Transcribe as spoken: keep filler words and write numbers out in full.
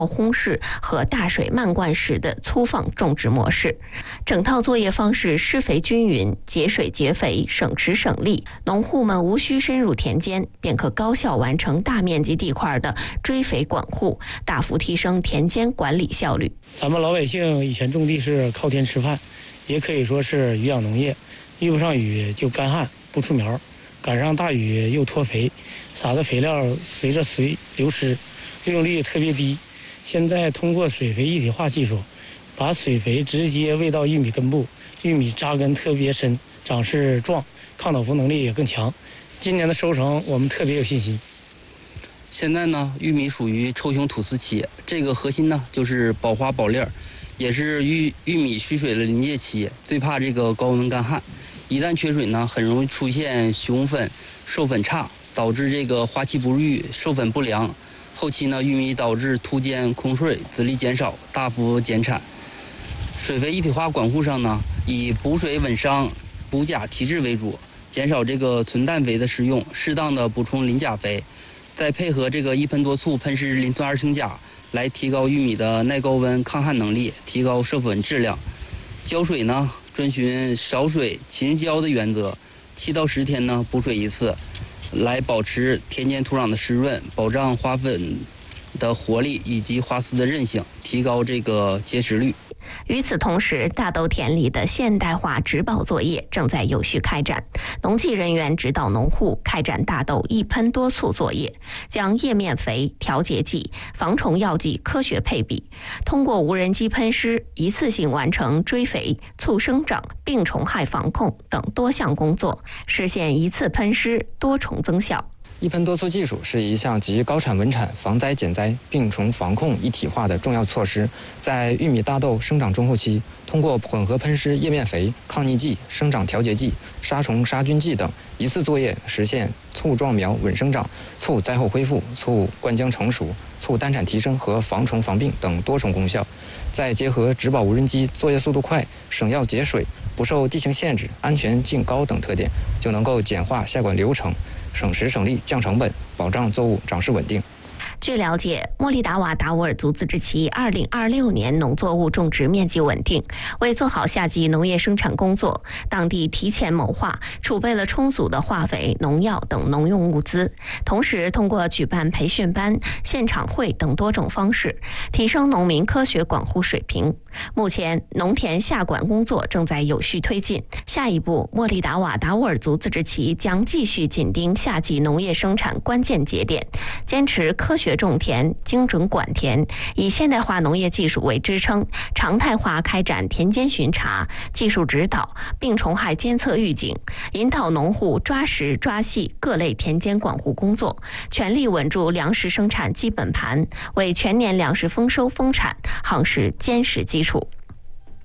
轰式和大水漫灌式的粗放种植模式，整套作业方式施肥均匀、节水节肥、省时省力，农户们无需深入田间，便可高效完成大面积地块的追肥管护，大幅提升田间管理效率。 咱们老百姓以前种地是靠天吃饭，也可以说是渔养农业，遇不上雨就干旱不出苗，赶上大雨又脱肥，撒的肥料随着水流失，利用率特别低。现在通过水肥一体化技术，把水肥直接喂到玉米根部，玉米扎根特别深，长势壮，抗倒伏能力也更强。今年的收成我们特别有信心。 现在呢，玉米属于臭雄土司期，这个核心呢就是保花保粒儿，也是玉玉米蓄水的临界期，最怕这个高温干旱。一旦缺水呢，很容易出现雄粉、授粉差，导致这个花期不育、授粉不良。后期呢，玉米导致秃尖、空穗、籽粒减少，大幅减产。水肥一体化管护上呢，以补水稳伤、补钾提质为主，减少这个纯氮肥的使用，适当的补充磷钾肥，再配合这个一喷多促喷施磷酸二氢钾，来提高玉米的耐高温、抗旱能力，提高授粉质量。浇水呢，遵循少水勤浇的原则，七到十天呢补水一次。来保持田间土壤的湿润，保障花粉的活力以及花丝的韧性，提高这个结实率。 与此同时，大豆田里的现代化植保作业正在有序开展。农技人员指导农户开展大豆一喷多促作业，将叶面肥、调节剂、防虫药剂科学配比，通过无人机喷施，一次性完成追肥、促生长、病虫害防控等多项工作，实现一次喷施多重增效。 一喷多促技术是一项集高产稳产、防灾减灾、病虫防控一体化的重要措施。在玉米大豆生长中后期，通过混合喷施叶面肥、抗逆剂、生长调节剂、杀虫杀菌剂等一次作业，实现促壮苗稳生长、促灾后恢复、促灌浆成熟、促单产提升和防虫防病等多重功效。再结合植保无人机作业速度快、省药节水、不受地形限制、安全性高等特点，就能够简化下管流程，省时省力、降成本，保障作物长势稳定。 据了解，莫利达瓦达沃尔族自治旗二零二六年农作物种植面积稳定，为做好夏季农业生产工作，当地提前谋划，储备了充足的化肥、农药等农用物资，同时通过举办培训班、现场会等多种方式，提升农民科学管护水平。目前，农田下管工作正在有序推进，下一步，莫利达瓦达沃尔族自治旗将继续紧盯夏季农业生产关键节点，坚持科学种田、精准管田，以现代化农业技术为支撑，常态化开展田间巡查、技术指导、病虫害监测预警，引导农户抓实抓细各类田间管护工作，全力稳住粮食生产基本盘，为全年粮食丰收丰产夯实坚实基础。